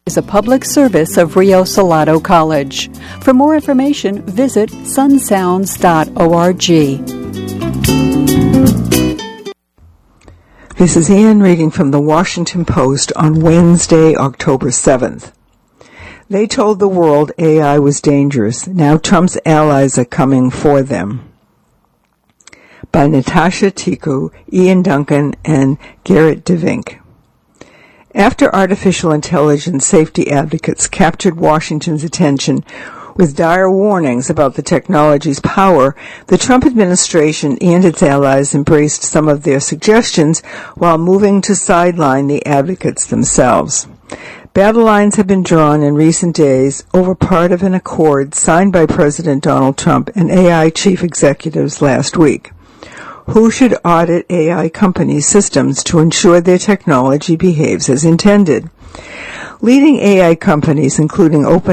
is a public service of Rio Salado College. For more information, visit sunsounds.org. This is Ann reading from the Washington Post on Wednesday, October 7th. They told the world AI was dangerous. Now Trump's allies are coming for them. By Natasha Tiku, Ian Duncan, and Garrett DeVink. After artificial intelligence safety advocates captured Washington's attention with dire warnings about the technology's power, the Trump administration and its allies embraced some of their suggestions while moving to sideline the advocates themselves. Battle lines have been drawn in recent days over part of an accord signed by President Donald Trump and AI chief executives last week. Who should audit AI companies' systems to ensure their technology behaves as intended? Leading AI companies, including